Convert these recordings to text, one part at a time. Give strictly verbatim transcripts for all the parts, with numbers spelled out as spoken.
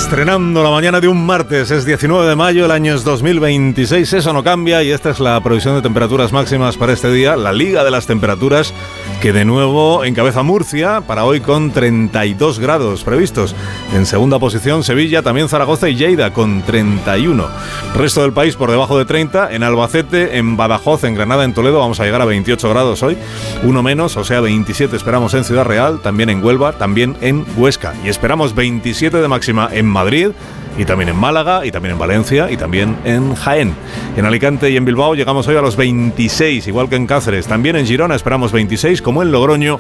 Estrenando la mañana de un martes, es diecinueve de mayo, el año es dos mil veintiséis, eso no cambia y esta es la previsión de temperaturas máximas para este día, la Liga de las Temperaturas, que de nuevo encabeza Murcia para hoy con treinta y dos grados previstos. En segunda posición Sevilla, también Zaragoza y Lleida con treinta y uno. Resto del país por debajo de treinta, en Albacete, en Badajoz, en Granada, en Toledo vamos a llegar a veintiocho grados hoy, uno menos, o sea veintisiete esperamos en Ciudad Real, también en Huelva, también en Huesca y esperamos veintisiete de máxima en Madrid y también en Málaga y también en Valencia y también en Jaén. En Alicante y en Bilbao llegamos hoy a los veintiséis, igual que en Cáceres. También en Girona esperamos veintiséis, como en Logroño,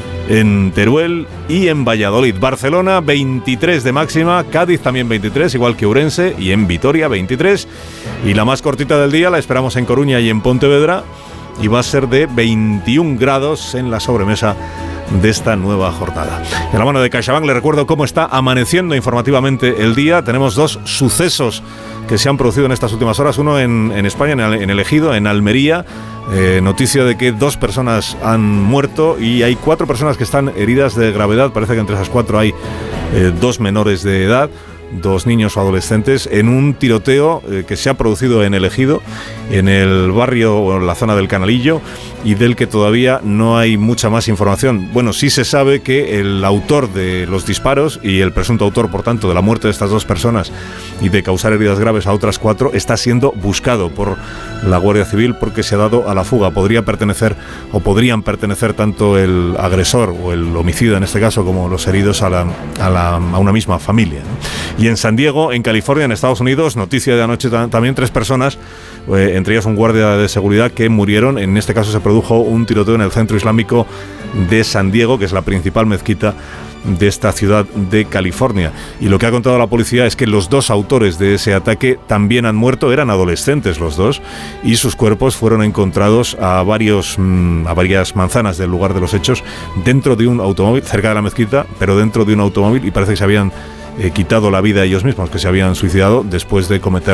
en Teruel y en Valladolid. Barcelona veintitrés de máxima, Cádiz también veintitrés, igual que Ourense, y en Vitoria veintitrés. Y la más cortita del día la esperamos en Coruña y en Pontevedra y va a ser de veintiún grados en la sobremesa de esta nueva jornada. En la mano de CaixaBank le recuerdo cómo está amaneciendo informativamente el día. Tenemos dos sucesos que se han producido en estas últimas horas. Uno en, en España, en el, en el Ejido, en Almería. Eh, noticia de que dos personas han muerto y hay cuatro personas que están heridas de gravedad. Parece que entre esas cuatro hay eh, dos menores de edad, dos niños o adolescentes, en un tiroteo eh, que se ha producido en el Ejido, en el barrio o en la zona del Canalillo, y del que todavía no hay mucha más información. Bueno, sí se sabe que el autor de los disparos y el presunto autor, por tanto, de la muerte de estas dos personas y de causar heridas graves a otras cuatro, está siendo buscado por la Guardia Civil porque se ha dado a la fuga. Podría pertenecer o podrían pertenecer tanto el agresor o el homicida en este caso como los heridos a, la, a, la, a una misma familia, ¿no? Y en San Diego, en California, en Estados Unidos, noticia de anoche también, tres personas, eh, entre ellas un guardia de seguridad, que murieron. En este caso se produjo un tiroteo en el centro islámico de San Diego, que es la principal mezquita de esta ciudad de California. Y lo que ha contado la policía es que los dos autores de ese ataque también han muerto, eran adolescentes los dos, y sus cuerpos fueron encontrados a, varios, mmm, a varias manzanas del lugar de los hechos, dentro de un automóvil, cerca de la mezquita, pero dentro de un automóvil, y parece que se habían eh, quitado la vida ellos mismos, que se habían suicidado después de cometer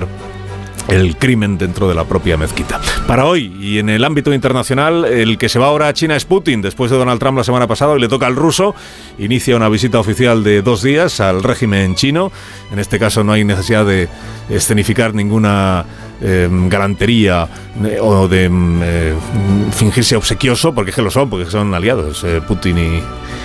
el crimen dentro de la propia mezquita. Para hoy, y en el ámbito internacional, el que se va ahora a China es Putin. Después de Donald Trump la semana pasada, y le toca al ruso. Inicia una visita oficial de dos días al régimen chino. En este caso no hay necesidad de escenificar ninguna eh, galantería eh, o de eh, fingirse obsequioso, porque es que lo son, porque son aliados, eh, Putin y...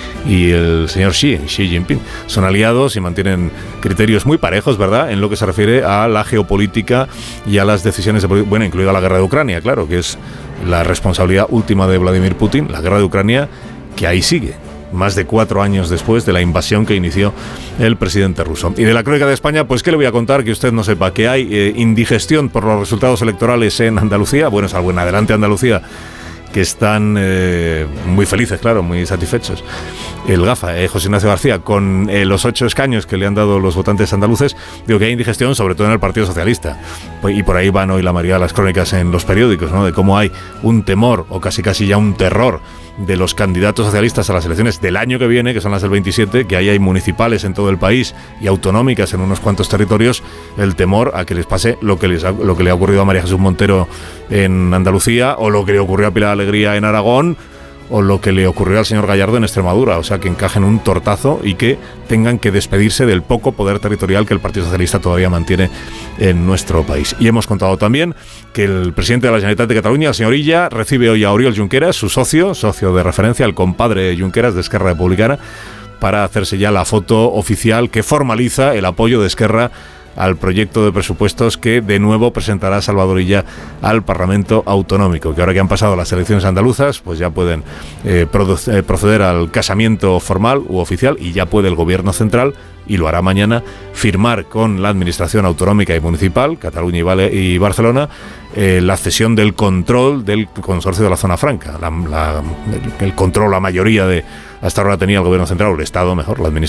y el señor Xi, Xi Jinping, son aliados y mantienen criterios muy parejos, ¿verdad?, en lo que se refiere a la geopolítica y a las decisiones de política, bueno, incluida la guerra de Ucrania, claro, que es la responsabilidad última de Vladimir Putin, la guerra de Ucrania, que ahí sigue, más de cuatro años después de la invasión que inició el presidente ruso. Y de la crónica de España, pues ¿qué le voy a contar que usted no sepa? Que hay eh, indigestión por los resultados electorales en Andalucía, bueno, salvo en adelante Andalucía, que están eh, muy felices, claro, muy satisfechos. El GAFA, eh, José Ignacio García, con eh, los ocho escaños que le han dado los votantes andaluces, digo que hay indigestión, sobre todo en el Partido Socialista. Y por ahí van hoy la mayoría de las crónicas en los periódicos, ¿no?, de cómo hay un temor, o casi casi ya un terror, de los candidatos socialistas a las elecciones del año que viene, que son las del veintisiete, que ahí hay municipales en todo el país y autonómicas en unos cuantos territorios, el temor a que les pase lo que, les ha, lo que le ha ocurrido a María Jesús Montero en Andalucía, o lo que le ocurrió a Pilar Alegría en Aragón, o lo que le ocurrió al señor Gallardo en Extremadura, o sea, que encajen un tortazo y que tengan que despedirse del poco poder territorial que el Partido Socialista todavía mantiene en nuestro país. Y hemos contado también que el presidente de la Generalitat de Cataluña, el señor Illa, recibe hoy a Oriol Junqueras, su socio, socio de referencia, el compadre de Junqueras de Esquerra Republicana, para hacerse ya la foto oficial que formaliza el apoyo de Esquerra al proyecto de presupuestos que de nuevo presentará Salvador Illa al Parlamento Autonómico, que ahora que han pasado las elecciones andaluzas, pues ya pueden eh, produ- eh, proceder al casamiento formal u oficial, y ya puede el Gobierno central, y lo hará mañana, firmar con la Administración Autonómica y Municipal, Cataluña y, Vale- y Barcelona, eh, la cesión del control del consorcio de la Zona Franca. La, la, el, el control, la mayoría de... Hasta ahora tenía el Gobierno central, o el Estado mejor, la Administración